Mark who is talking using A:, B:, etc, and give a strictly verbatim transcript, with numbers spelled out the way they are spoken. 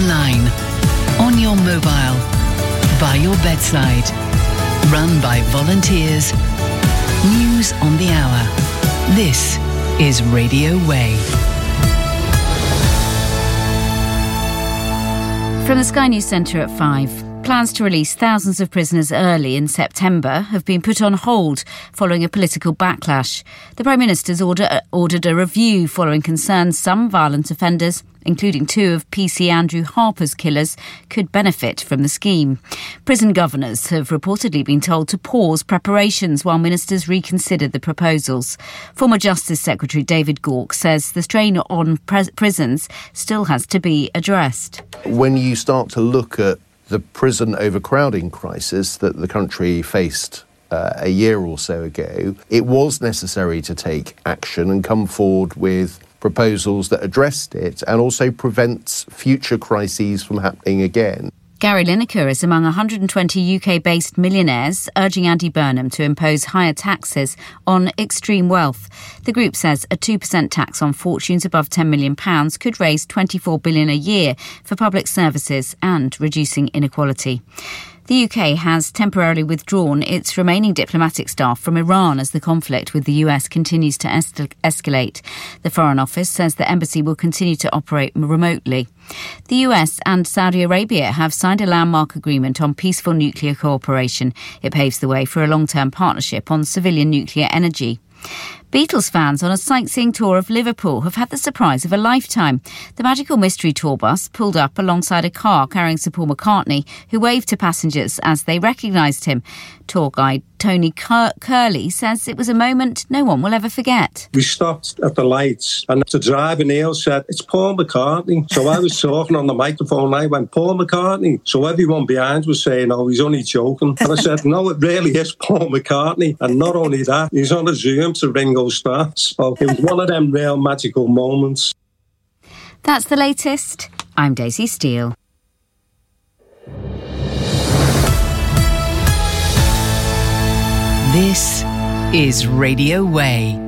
A: online, on your mobile, by your bedside. Run by volunteers. News on the hour. This is Radio Way.
B: From the Sky News Centre at five. Plans to release thousands of prisoners early in September have been put on hold following a political backlash. The Prime Minister's order, ordered a review following concerns some violent offenders, including two of P C Andrew Harper's killers, could benefit from the scheme. Prison governors have reportedly been told to pause preparations while ministers reconsidered the proposals. Former Justice Secretary David Gauke says the strain on pres- prisons still has to be addressed.
C: When you start to look at the prison overcrowding crisis that the country faced uh, a year or so ago, it was necessary to take action and come forward with proposals that addressed it and also prevents future crises from happening again.
B: Gary Lineker is among one hundred twenty U K-based millionaires urging Andy Burnham to impose higher taxes on extreme wealth. The group says a two percent tax on fortunes above ten million pounds could raise twenty-four billion pounds a year for public services and reducing inequality. The U K has temporarily withdrawn its remaining diplomatic staff from Iran as the conflict with the U S continues to es- escalate. The Foreign Office says the embassy will continue to operate remotely. The U S and Saudi Arabia have signed a landmark agreement on peaceful nuclear cooperation. It paves the way for a long-term partnership on civilian nuclear energy. Beatles fans on a sightseeing tour of Liverpool have had the surprise of a lifetime. The Magical Mystery tour bus pulled up alongside a car carrying Sir Paul McCartney, who waved to passengers as they recognised him. Tour guide Tony Cur- Curley says it was a moment no one will ever forget.
D: We stopped at the lights and the driver Neil said, "It's Paul McCartney." So I was talking on the microphone and I went, "Paul McCartney." So everyone behind was saying, "Oh, he's only joking." And I said, "No, it really is Paul McCartney." And not only that, he's on a Zoom to Ringo Starr. So it was one of them real magical moments.
B: That's the latest. I'm Daisy Steele.
A: This is Radio Way.